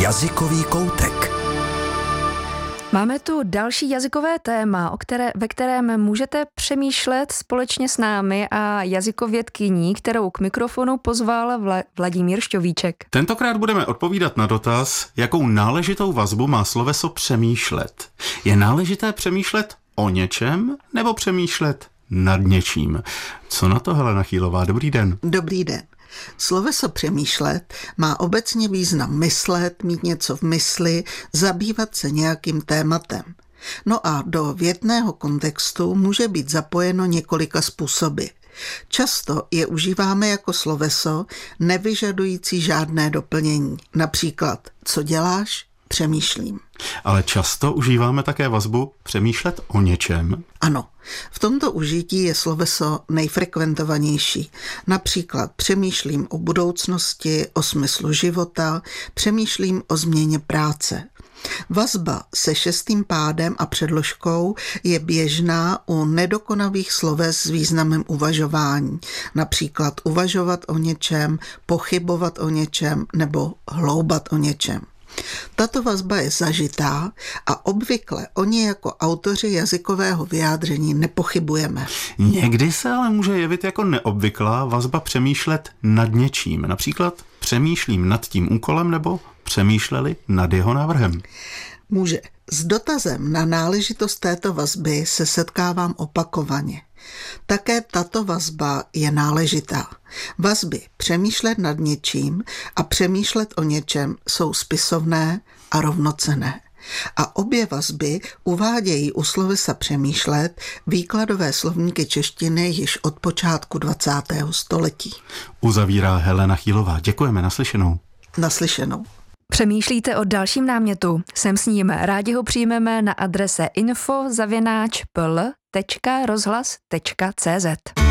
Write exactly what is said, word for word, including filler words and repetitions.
Jazykový koutek. Máme tu další jazykové téma, o které, ve kterém můžete přemýšlet společně s námi a jazykovědkyní, kterou k mikrofonu pozval Vla, Vladimír Šťovíček. Tentokrát budeme odpovídat na dotaz, jakou náležitou vazbu má sloveso přemýšlet. Je náležité přemýšlet o něčem nebo přemýšlet nad něčím? Co na to, Helena Chýlová? Dobrý den. Dobrý den. Sloveso přemýšlet má obecně význam myslet, mít něco v mysli, zabývat se nějakým tématem. No a do větného kontextu může být zapojeno několika způsoby. Často je užíváme jako sloveso nevyžadující žádné doplnění. Například, co děláš? Přemýšlím. Ale často užíváme také vazbu přemýšlet o něčem. Ano, v tomto užití je sloveso nejfrekventovanější. Například přemýšlím o budoucnosti, o smyslu života, přemýšlím o změně práce. Vazba se šestým pádem a předložkou je běžná u nedokonavých sloves s významem uvažování. Například uvažovat o něčem, pochybovat o něčem nebo hloubat o něčem. Tato vazba je zažitá a obvykle o ní jako autoři jazykového vyjádření nepochybujeme. Někdy se ale může jevit jako neobvyklá vazba přemýšlet nad něčím. Například přemýšlím nad tím úkolem nebo přemýšleli nad jeho návrhem. Může. S dotazem na náležitost této vazby se setkávám opakovaně. Také tato vazba je náležitá. Vazby přemýšlet nad něčím a přemýšlet o něčem jsou spisovné a rovnocenné. A obě vazby uvádějí u slovesa přemýšlet výkladové slovníky češtiny již od počátku dvacátého století. Uzavírá Helena Chýlová. Děkujeme, naslyšenou. Naslyšenou. Přemýšlíte o dalším námětu? Sem s ním rádi ho přijmeme na adrese info zavináč pl tečka rozhlas tečka cz.